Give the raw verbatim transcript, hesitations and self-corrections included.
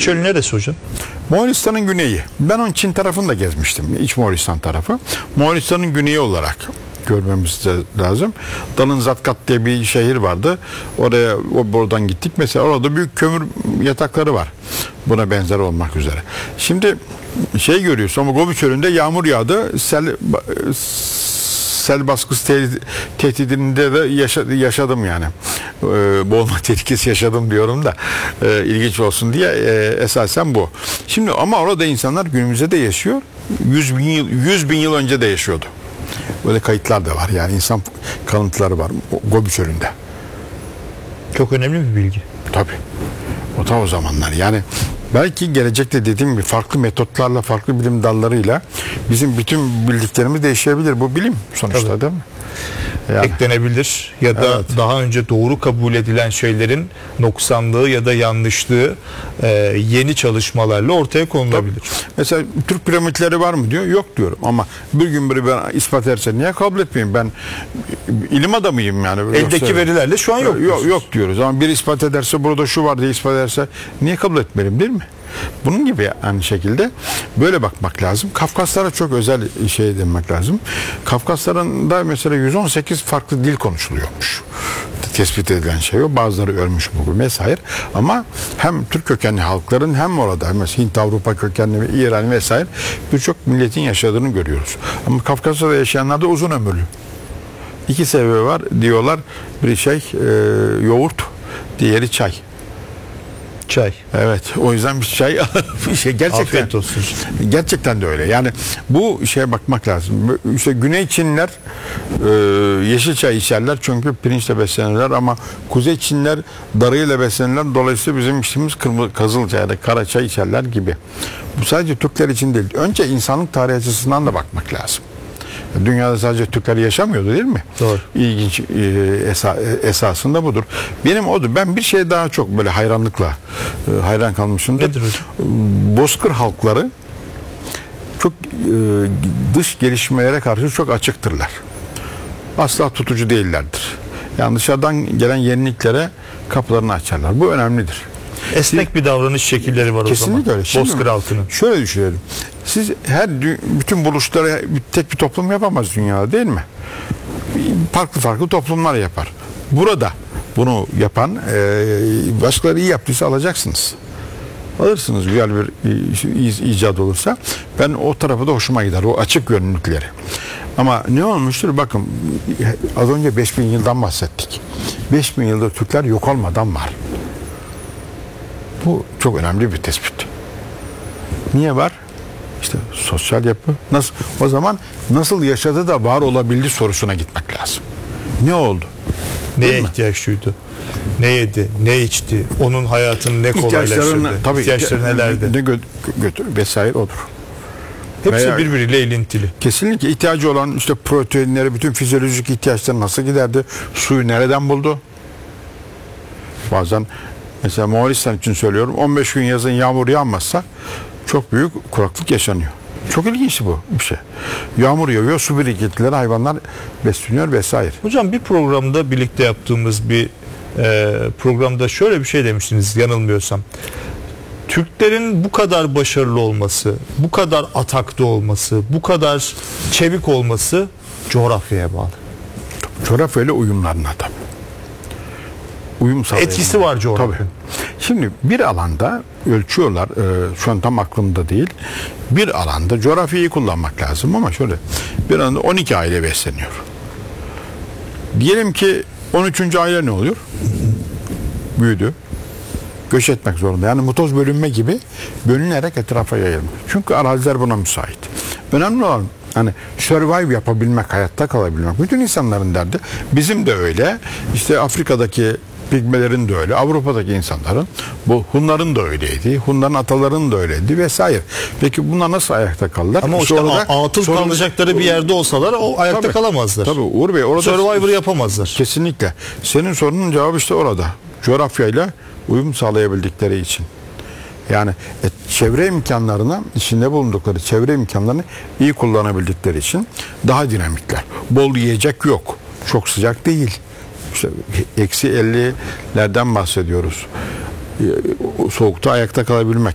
Çölü neresi hocam? Moğolistan'ın güneyi. Ben onun Çin tarafını da gezmiştim. İç Moğolistan tarafı. Moğolistan'ın güneyi olarak görmemiz de lazım. Dalın Zatkat diye bir şehir vardı. Oraya o buradan gittik. Mesela orada büyük kömür yatakları var. Buna benzer olmak üzere. Şimdi şey görüyorsun ama Gobi Çölü'nde yağmur yağdı. Sel sel baskısı te tehdidinde de yaşa yaşadım yani. Ee, boğulma tehlikesi yaşadım diyorum da e, ilginç olsun diye e, esasen bu. Şimdi ama orada insanlar günümüzde de yaşıyor. yüz bin yıl, yüz bin yıl önce de yaşıyordu. Böyle kayıtlar da var. Yani insan kalıntıları var Gobi Çölü'nde. Çok önemli bir bilgi. Tabii. O da o zamanlar. Yani belki gelecekte dediğim gibi farklı metotlarla, farklı bilim dallarıyla bizim bütün bildiklerimiz değişebilir. Bu bilim sonuçta. Tabii. Değil mi? Yani. Eklenebilir ya da evet. daha önce doğru kabul edilen şeylerin noksanlığı ya da yanlışlığı e, yeni çalışmalarla ortaya konulabilir. Tabii. Mesela Türk piramitleri var mı diyor. Yok diyorum ama bir gün biri ben ispat ederse niye kabul etmeyeyim? Ben ilim adamıyım yani. Eldeki Yoksa, verilerle şu an yok. Yok, yok diyoruz ama bir ispat ederse burada şu var diye ispat ederse niye kabul etmeliyim değil mi? Bunun gibi aynı şekilde böyle bakmak lazım. Kafkaslara çok özel şey demek lazım. Kafkasların da mesela yüz on sekiz farklı dil konuşuluyormuş. Tespit edilen şey o. Bazıları ölmüş bugün vesaire. Ama hem Türk kökenli halkların hem orada mesela Hint, Avrupa kökenli, İran vesaire birçok milletin yaşadığını görüyoruz. Ama Kafkasya'da yaşayanlar da uzun ömürlü. İki sebebi var diyorlar. Bir şey e, yoğurt, diğeri çay. Çay. Evet. O yüzden bir çay bir şey gerçekten. Afiyet olsun. Gerçekten de öyle. Yani bu şeye bakmak lazım. İşte Güney Çinliler e, yeşil çay içerler çünkü pirinçle beslenirler ama Kuzey Çinliler darıyla beslenirler. Dolayısıyla bizim içtiğimiz kırmızı kızıl çay ya da kara çay içerler gibi. Bu sadece Türkler için değil. Önce insanlık tarihi açısından da bakmak lazım. Dünyada sadece Türkler yaşamıyordu değil mi? Doğru. İlginç e, esa, esasında budur. Benim odur. Ben bir şey daha çok böyle hayranlıkla e, hayran kalmışımdır. Nedir hocam? Bozkır halkları çok e, dış gelişmelere karşı çok açıktırlar. Asla tutucu değillerdir. Yani dışarıdan gelen yeniliklere kapılarını açarlar. Bu önemlidir. Esnek bir davranış şekilleri var kesinlikle o zaman. Öyle. Şimdi, Bozkır halkının. Şöyle düşünelim. Siz her bütün buluşları tek bir toplum yapamaz dünyada değil mi? Farklı farklı toplumlar yapar. Burada bunu yapan başkaları iyi yaptıysa alacaksınız. Alırsınız güzel bir icat olursa. Ben o tarafı da hoşuma gider. O açık gönüllülükleri. Ama ne olmuştur? Bakın az önce beş bin yıldan bahsettik. beş bin yıldır Türkler yok olmadan var. Bu çok önemli bir tespit. Niye var? İşte sosyal yapı. Nasıl? O zaman nasıl yaşadı da var olabildi sorusuna gitmek lazım. Ne oldu? Neye ihtiyaç duydu? Ne yedi? Ne içti? Onun hayatını ne kolaylaştırdı? Tabii, İhtiyaçları nelerdi? Ne gö götür vesaire odur. Hepsi Veya, birbiriyle ilintili. Kesinlikle ihtiyacı olan işte proteinleri, bütün fizyolojik ihtiyaçları nasıl giderdi? Suyu nereden buldu? Bazen mesela Moğolistan için söylüyorum on beş gün yazın yağmur yağmazsa çok büyük kuraklık yaşanıyor. Çok ilginç bu bir şey. Yağmur yağıyor, su birikintileri, hayvanlar besleniyor vesaire. Hocam bir programda birlikte yaptığımız bir e, programda şöyle bir şey demiştiniz yanılmıyorsam. Türklerin bu kadar başarılı olması, bu kadar atakta olması, bu kadar çevik olması coğrafyaya bağlı. Coğrafyayla uyumlarına tabii. Uyum sağlayabilir. Etkisi var coğrafyanın. Şimdi bir alanda ölçüyorlar, e, şu an tam aklımda değil. Bir alanda coğrafyayı kullanmak lazım ama şöyle bir alanda on iki aile besleniyor. Diyelim ki on üçüncü aile ne oluyor? Büyüdü. Göç etmek zorunda. Yani mutoz bölünme gibi bölünerek etrafa yayılmış. Çünkü araziler buna müsait. Önemli olan hani survive yapabilmek, hayatta kalabilmek. Bütün insanların derdi. Bizim de öyle. İşte Afrika'daki Pigmelerin de öyle. Avrupa'daki insanların, bu Hunların da öyleydi. Hunların atalarının da öyleydi vesaire. Peki bunlar nasıl ayakta kaldılar? Ama işte atıl sorun, kalacakları bir yerde olsalar o ayakta tabii, kalamazlar. Tabii Uğur Bey orada Survivor yapamazlar. Kesinlikle. Senin sorunun cevabı işte orada. Coğrafyayla uyum sağlayabildikleri için. Yani e, çevre imkanlarına, içinde bulundukları çevre imkanlarını iyi kullanabildikleri için daha dinamikler. Bol yiyecek yok. Çok sıcak değil. İşte eksi ellilerden bahsediyoruz. Soğukta ayakta kalabilmek.